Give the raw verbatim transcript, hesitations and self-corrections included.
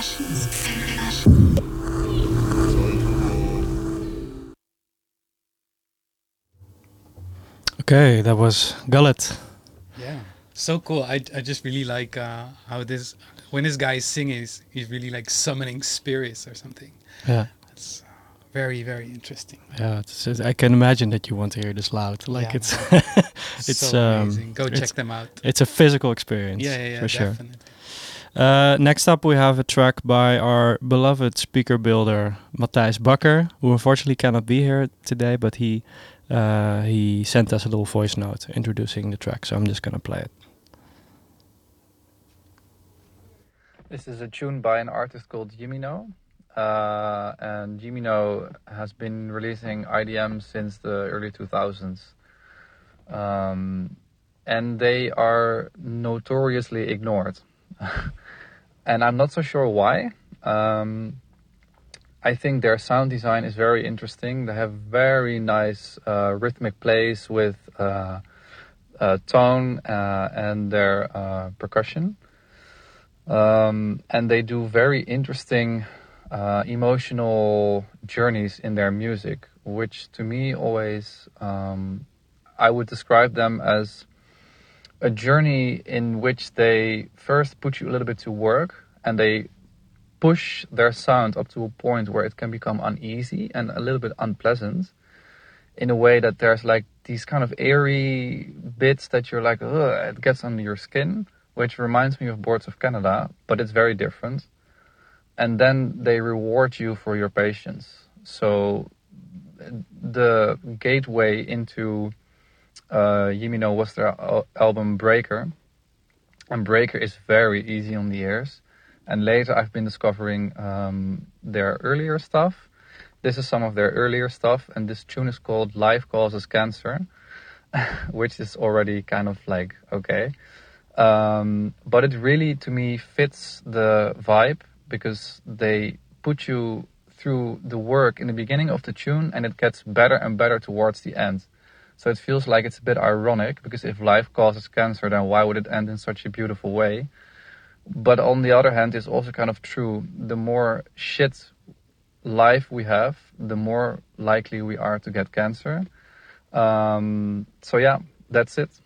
Okay, that was Gullet. Yeah, so cool. I, I just really like uh, how this when this guy is singing, he's, he's really like summoning spirits or something. Yeah, It's uh, very very interesting. yeah. It's, it's- I can imagine that you want to hear this loud. Like Yeah, it's, man. it's so um, amazing. Go it's, check them out. it's a physical experience. Yeah, yeah, yeah, for sure. definitely. Uh, next up, we have a track by our beloved speaker builder Matthijs Bakker, who unfortunately cannot be here today, but he uh, he sent us a little voice note introducing the track. So I'm just gonna play it. This is a tune by an artist called Jimino. Uh, and Jimino has been releasing I D M since the early two thousands. Um, and they are notoriously ignored. And I'm not so sure why. Um, I think their sound design is very interesting. They have very nice uh, rhythmic plays with uh, uh, tone uh, and their uh, percussion. Um, and they do very interesting uh, emotional journeys in their music, which to me always, um, I would describe them as a journey in which they first put you a little bit to work and they push their sound up to a point where it can become uneasy and a little bit unpleasant in a way that there's like these kind of airy bits that you're like, ugh, it gets under your skin, which reminds me of Boards of Canada, but it's very different. And then they reward you for your patience. So the gateway into uh, Yimino was their al- album Breaker. And Breaker is very easy on the ears. And later I've been discovering um, their earlier stuff. This is some of their earlier stuff, and this tune is called Life Causes Cancer, which is already kind of like, okay. Um, but it really, to me, fits the vibe because they put you through the work in the beginning of the tune and it gets better and better towards the end. So it feels like it's a bit ironic because if life causes cancer, then why would it end in such a beautiful way? But on the other hand, it's also kind of true. The more shit life we have, the more likely we are to get cancer. Um, so yeah, that's it.